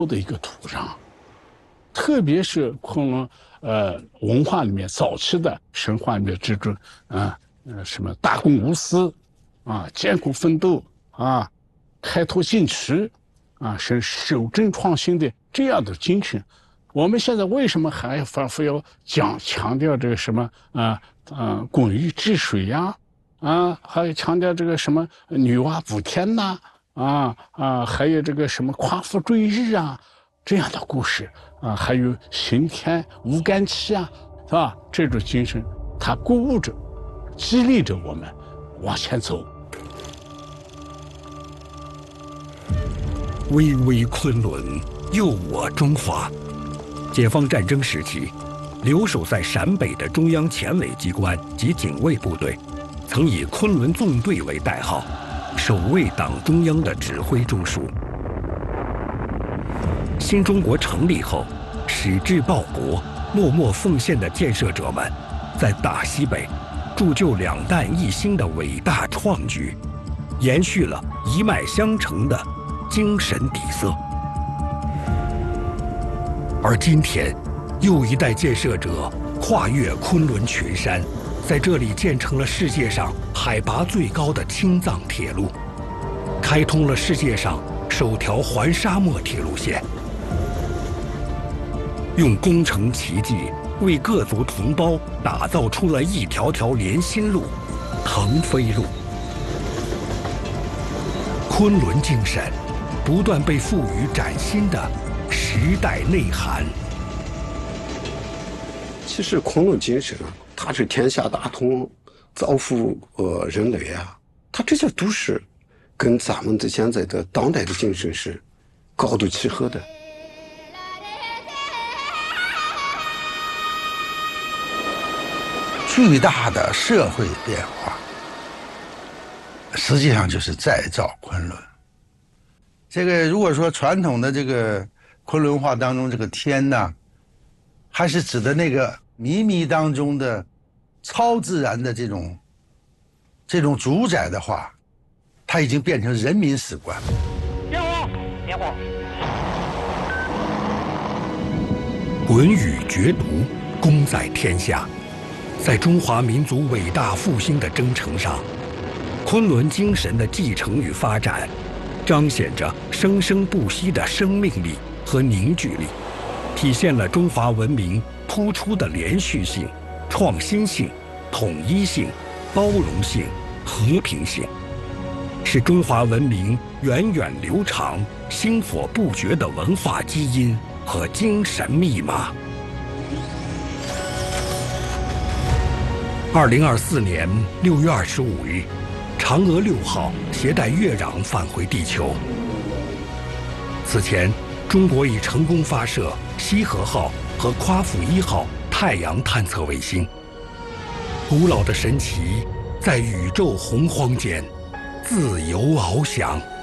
的一个土壤，特别是昆仑文化里面早期的神话里面这种什么大公无私艰苦奋斗开拓进取是守正创新的这样的精神。我们现在为什么还反复要强调这个什么滚鱼治水呀还有强调这个什么女娲补天呐还有这个什么夸父追日这样的故事还有刑天无干期是吧？这种精神，它鼓舞着、激励着我们往前走。 巍巍昆仑，佑我中华。解放战争时期，留守在陕北的中央前委机关及警卫部队，曾以昆仑纵队为代号，守卫党中央的指挥中枢。新中国成立后，矢志报国、默默奉献的建设者们，在大西北铸就两弹一星的伟大创举，延续了一脉相承的精神底色。而今天，又一代建设者跨越昆仑群山，在这里建成了世界上海拔最高的青藏铁路，开通了世界上首条环沙漠铁路线，用工程奇迹为各族同胞打造出了一条条连心路、腾飞路。昆仑精神不断被赋予崭新的时代内涵。 其实昆仑精神它是天下大同，造福人类它这些都是跟咱们的现在的当代的精神是高度契合的。 巨大的社会变化，实际上就是再造昆仑。这个如果说传统的这个昆仑话当中，这个天呢，还是指的那个靡靡当中的超自然的这种主宰的话，它已经变成人民史观。 点火，点火。 滚雨决毒，功在天下。在中华民族伟大复兴的征程上，昆仑精神的继承与发展，彰显着生生不息的生命力和凝聚力，体现了中华文明突出的连续性、创新性、统一性、包容性、和平性，是中华文明源远流长、薪火不绝的文化基因和精神密码。2024年6月25日，嫦娥6号携带月壤返回地球。此前，中国已成功发射羲和号和夸父1号太阳探测卫星。古老的神奇在宇宙洪荒间自由翱翔。